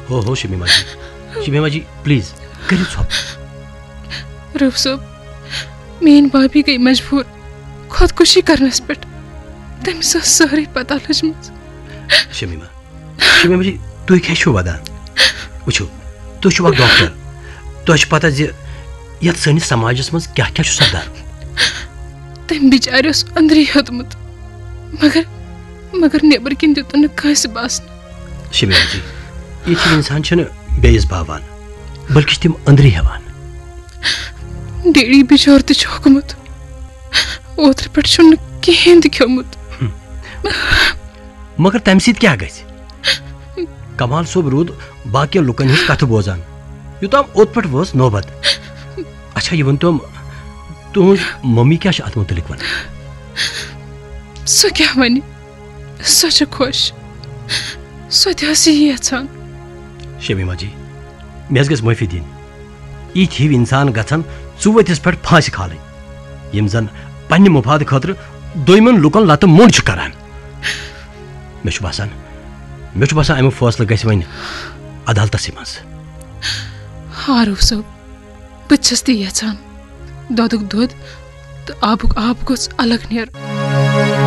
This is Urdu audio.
ہو شمیمہ جی پلیز کرو ژھۄپ روف صٲب میٛٲنۍ بھابی گٔے مجبوٗر خودکشی کرنس پٮ۪ٹھ تٔمِس ٲس سٲرٕے پتہ لٔجمٕژ شمیمہ جی تُہۍ کیٛاہ چھِو ودان وٕچھِو تُہۍ چھِو اکھ ڈاکٹر تۄہہِ چھُ پتہ زِ یتھ سٲنِس سماجس منٛز کیٛاہ کیٛاہ چھُ سپدان تٔمۍ بِچارِ اوس أنٛدری ہیوٚتمُت مگر نیٚبرٕ کِنۍ دیُتُن نہٕ کٲنٛسہِ باسنہٕ شمیمہ جی ییٚتہِ اِنسان چھِنہٕ بیٚیِس باوان بلکہِ چھِ تِم أنٛدری ہٮ۪وان ڈیڈی بِچور تہِ چھُ ہوٚکھمُت اوترٕ پٮ۪ٹھ چھُنہٕ نہٕ کِہیٖنۍ تہِ کھیوٚمُت مگر تمہِ سۭتۍ کیٛاہ گژھِ کمال صٲب روٗد باقین لُکن ہٕنٛز کتھٕ بوزان یوٚتام اوٚت پٮ۪ٹھ وٲژ نوبت اچھا یہِ ؤنۍتو تُہٕنٛز ممی کیٛاہ چھِ اتھ مُتعلق ونان سۄ کیٛاہ وَنہِ سۄ چھِ خۄش سۄ تہِ ٲس یی یژھان شمیمہ جی مےٚ حظ گژھِ معٲفی دِنۍ یِتھۍ ہِوۍ اِنسان گژھن ژُوؤتِس پٮ۪ٹھ پھانٛسہِ کھالٕنۍ یِم زن پننہِ مفادٕ خٲطرٕ دوٚیمٮ۪ن لُکن لتہٕ موٚنڈ چھِ کران مےٚ چھُ باسان امیُک فٲصلہٕ گژھِ وۄنۍ عدالتسٕے منٛز ہاں روف صٲب بہٕ تہِ چھس تی یژھان دۄدُک دۄد تہٕ آبُک آب گوٚژھ الگ نیرُن